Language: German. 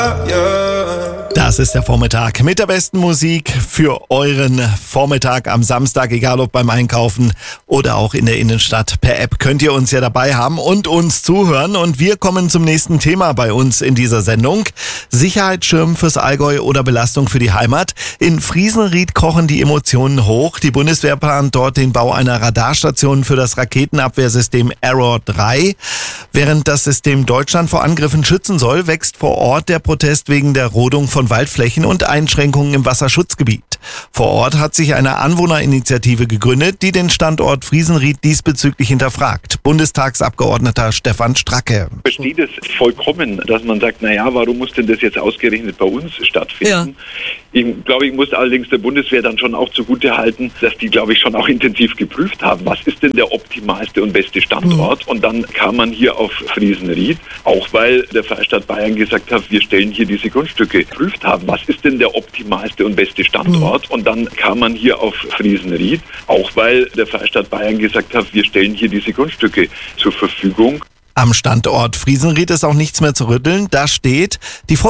Das ist der Vormittag mit der besten Musik für euren Vormittag am Samstag, egal ob beim Einkaufen oder auch in der Innenstadt. Per App könnt ihr uns ja dabei haben und uns zuhören. Und wir kommen zum nächsten Thema bei uns in dieser Sendung. Sicherheitsschirm fürs Allgäu oder Belastung für die Heimat. In Friesenried kochen die Emotionen hoch. Die Bundeswehr plant dort den Bau einer Radarstation für das Raketenabwehrsystem Arrow 3. Während das System Deutschland vor Angriffen schützen soll, wächst vor Ort der Protest wegen der Rodung von Waldflächen und Einschränkungen im Wasserschutzgebiet. Vor Ort hat sich eine Anwohnerinitiative gegründet, die den Standort Friesenried diesbezüglich hinterfragt. Bundestagsabgeordneter Stefan Stracke. Ich verstehe das vollkommen, dass man sagt, warum muss denn das jetzt ausgerechnet bei uns stattfinden? Ja. Ich glaube, ich muss allerdings der Bundeswehr dann schon auch zugutehalten, dass die, glaube ich, schon auch intensiv geprüft haben, was ist denn der optimalste und beste Standort? Und dann kam man hier auf Friesenried, auch weil der Freistaat Bayern gesagt hat, wir stellen hier diese Grundstücke. Geprüft haben, was ist denn der optimalste und beste Standort? Und dann kam man hier auf Friesenried, auch weil der Freistaat Bayern gesagt hat, wir stellen hier diese Grundstücke zur Verfügung. Am Standort Friesenried ist auch nichts mehr zu rütteln. Da steht, die